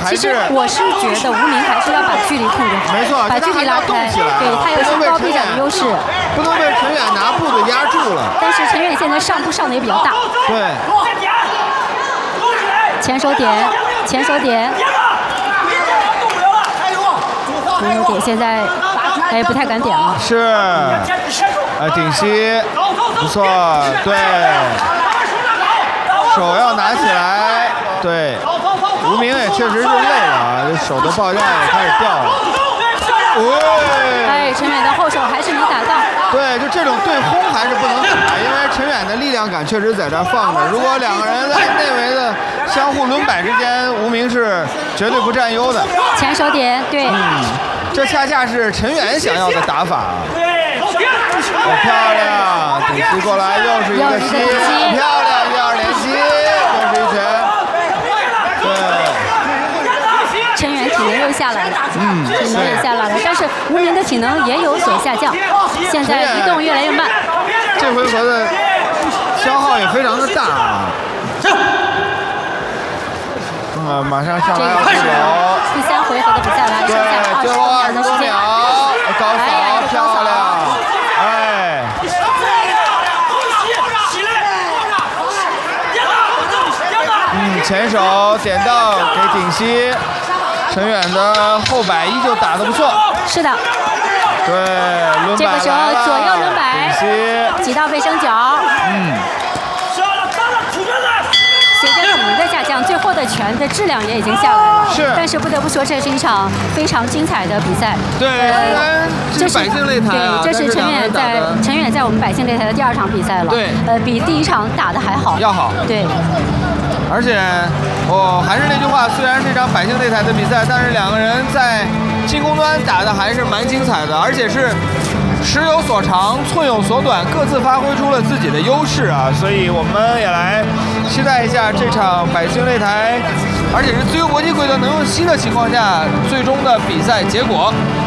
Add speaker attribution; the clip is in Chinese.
Speaker 1: 还是
Speaker 2: 其实我是觉得吴明还是要把距离控制好，
Speaker 1: 没错，
Speaker 2: 把距离拉开，对他有身高臂展的优势，
Speaker 1: 不能被陈远拿步子压住了。
Speaker 2: 但是陈远现在上步上的也比较大。
Speaker 1: 对。
Speaker 2: 前手点，前手点，前手点，现在哎不太敢点了。
Speaker 1: 是，顶膝，不错，对，手要拿起来，对，吴明也确实是累了啊，这手的报价也开始掉了。
Speaker 2: 哎，陈远的后手还是没打到。
Speaker 1: 对，就这种对轰还是不能打，因为陈远的力量感确实在这放着。如果两个人在内围的相互轮摆之间，吴明是绝对不占优的。
Speaker 2: 前手点，对，
Speaker 1: 这恰恰是陈远想要的打法。漂亮，顶膝过来，又是一个膝，漂亮，1-2连击，又是一拳。对。
Speaker 2: 陈远体能又下来了，体能也下来了，但是吴明的体能也有所下降，现在移动越来越慢。
Speaker 1: 这回合的消耗也非常的大啊。马上上来要出手。
Speaker 2: 第3回合的比赛了，剩下
Speaker 1: 最后
Speaker 2: 20多秒，
Speaker 1: 高扫，漂亮，哎。前手点到给顶膝。陈远的后摆依旧打得不错。
Speaker 2: 是的。
Speaker 1: 对，轮摆
Speaker 2: 这个时候左右轮摆，挤到背升脚。随着体能的下降，最后的拳的质量也已经下来了。
Speaker 1: 是。
Speaker 2: 但是不得不说，这是一场非常精彩的比赛。
Speaker 1: 对，这是百姓擂台啊。
Speaker 2: 对，这是陈远在我们百姓擂台的第2场比赛了。
Speaker 1: 对。
Speaker 2: 比第1场打的还好。
Speaker 1: 要好。
Speaker 2: 对。
Speaker 1: 而且，还是那句话，虽然是一场百姓擂台的比赛，但是两个人在进攻端打的还是蛮精彩的，而且是尺有所长，寸有所短，各自发挥出了自己的优势啊！所以我们也来期待一下这场百姓擂台，而且是自由搏击规则能用膝的情况下，最终的比赛结果。